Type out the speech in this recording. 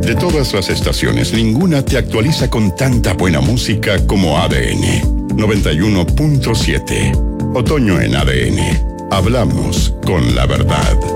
De todas las estaciones, ninguna te actualiza con tanta buena música como ADN 91.7. Otoño en ADN. Hablamos con la verdad.